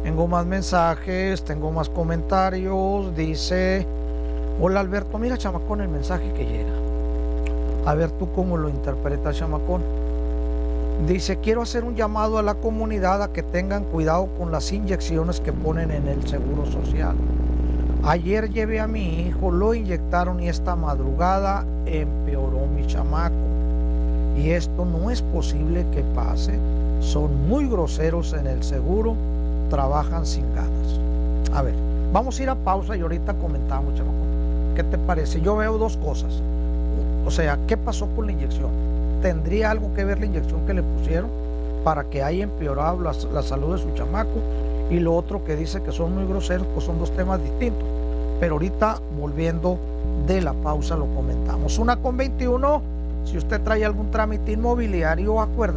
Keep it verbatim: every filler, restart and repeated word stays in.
Tengo más mensajes, tengo más comentarios. Dice, hola Alberto, mira chamacón el mensaje que llega. A ver tú cómo lo interpretas, chamacón. Dice, quiero hacer un llamado a la comunidad a que tengan cuidado con las inyecciones que ponen en el Seguro Social. Ayer llevé a mi hijo, lo inyectaron y esta madrugada empeoró mi chamaco. Y esto no es posible que pase. Son muy groseros en el seguro, trabajan sin ganas. A ver, vamos a ir a pausa y ahorita comentamos, chamaco. ¿Qué te parece? Yo veo dos cosas. O sea, ¿qué pasó con la inyección? ¿Tendría algo que ver la inyección que le pusieron para que haya empeorado la, la salud de su chamaco? Y lo otro que dice que son muy groseros, pues son dos temas distintos. Pero ahorita, volviendo de la pausa, lo comentamos. Una con veintiuno. Si usted trae algún trámite inmobiliario, acuérdese